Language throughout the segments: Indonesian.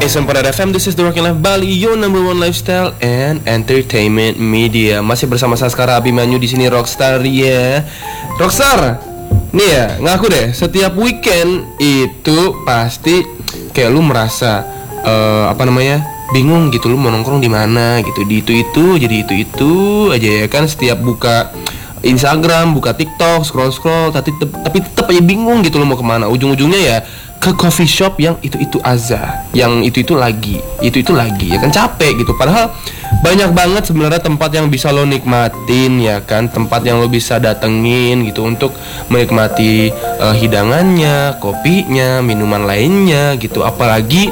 Semper FM, this is The Rocking Life Bali, your number one lifestyle and entertainment media. Masih bersama Saskara Abimanyu di sini, Rockstar ya. Rockstar, nih ya, ngaku deh, setiap weekend itu pasti kayak lu merasa bingung gitu, lu mau nongkrong di mana gitu, di itu jadi itu aja ya kan. Setiap buka Instagram, buka TikTok, scroll tapi tetap aja bingung gitu, lu mau kemana. Ujung-ujungnya ya ke coffee shop yang itu aja, yang itu lagi ya kan, capek gitu. Padahal banyak banget sebenarnya tempat yang bisa lo nikmatin ya kan, tempat yang lo bisa datengin gitu untuk menikmati hidangannya, kopinya, minuman lainnya gitu. Apalagi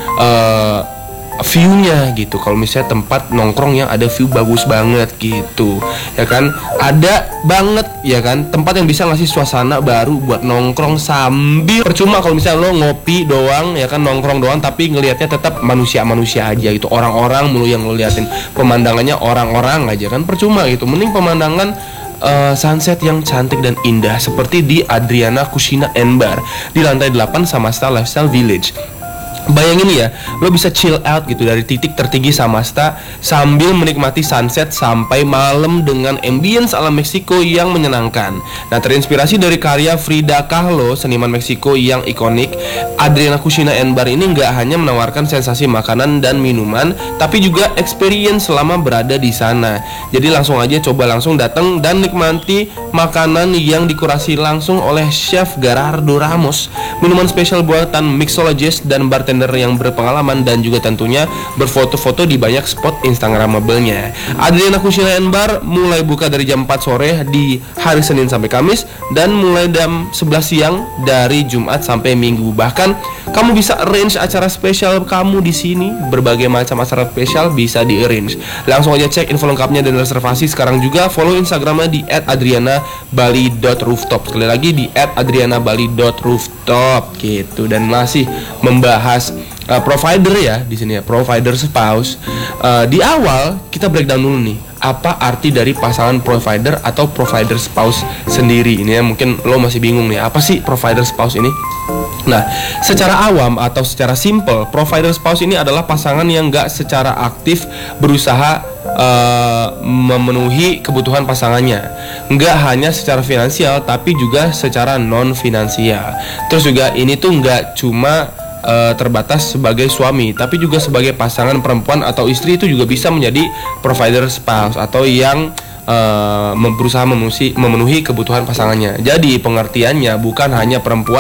view-nya gitu. Kalau misalnya tempat nongkrong yang ada view bagus banget gitu ya kan, ada banget ya kan tempat yang bisa ngasih suasana baru buat nongkrong sambil, percuma kalau misalnya lo ngopi doang ya kan, nongkrong doang tapi ngelihatnya tetap manusia aja gitu, orang-orang mulu yang lo liatin, pemandangannya orang-orang aja kan, percuma gitu. Mending pemandangan sunset yang cantik dan indah seperti di Adriana Kusina Bar di lantai 8 Samasta Lifestyle Village. Bayangin ya, lo bisa chill out gitu dari titik tertinggi Samasta sambil menikmati sunset sampai malam dengan ambience ala Meksiko yang menyenangkan. Nah, terinspirasi dari karya Frida Kahlo, seniman Meksiko yang ikonik, Adriana Kusina Bar ini nggak hanya menawarkan sensasi makanan dan minuman, tapi juga experience selama berada di sana. Jadi langsung aja coba langsung datang dan nikmati makanan yang dikurasi langsung oleh Chef Gerardo Ramos, minuman spesial buatan mixologist dan bartender yang berpengalaman, dan juga tentunya berfoto-foto di banyak spot instagramable-nya. Adriana Kusina Bar mulai buka dari jam 4 sore di hari Senin sampai Kamis, dan mulai jam 11 siang dari Jumat sampai Minggu. Bahkan kamu bisa arrange acara spesial kamu di sini, berbagai macam acara spesial bisa di-arrange. Langsung aja cek info lengkapnya dan reservasi sekarang juga. Follow Instagramnya di @adrianabali.rooftop. Sekali lagi di @adrianabali.rooftop gitu. Dan masih membahas provider ya di sini ya, provider spouse. Di awal kita breakdown dulu nih, apa arti dari pasangan provider atau provider spouse sendiri ini ya. Mungkin lo masih bingung nih, apa sih provider spouse ini? Nah, secara awam atau secara simple, provider spouse ini adalah pasangan yang gak secara aktif berusaha memenuhi kebutuhan pasangannya, nggak hanya secara finansial tapi juga secara non finansial. Terus juga ini tuh nggak cuma terbatas sebagai suami, tapi juga sebagai pasangan perempuan atau istri itu juga bisa menjadi provider spouse atau yang berusaha memenuhi kebutuhan pasangannya. Jadi pengertiannya bukan hanya perempuan